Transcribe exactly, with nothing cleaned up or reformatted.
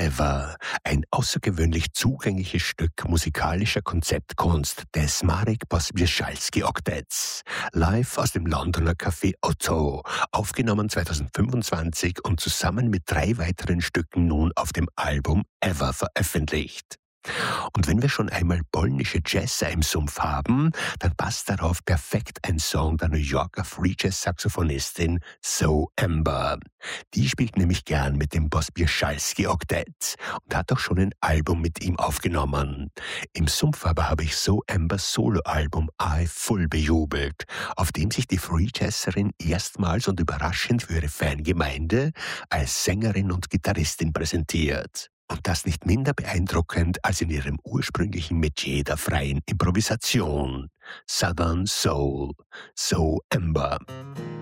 Ever, ein außergewöhnlich zugängliches Stück musikalischer Konzeptkunst des Marek Pospieszalski-Oktetts, live aus dem Londoner Café Otto, aufgenommen zweitausendfünfundzwanzig und zusammen mit drei weiteren Stücken nun auf dem Album Ever veröffentlicht. Und wenn wir schon einmal polnische Jazzer im Sumpf haben, dann passt darauf perfekt ein Song der New Yorker Free Jazz Saxophonistin So Amber. Die spielt nämlich gern mit dem Pospieszalski Oktett und hat auch schon ein Album mit ihm aufgenommen. Im Sumpf aber habe ich So Ambers Soloalbum I Full bejubelt, auf dem sich die Free Jazzerin erstmals und überraschend für ihre Fangemeinde als Sängerin und Gitarristin präsentiert. Und das nicht minder beeindruckend als in ihrem ursprünglichen Metier der freien Improvisation. Southern Soul, So Amber.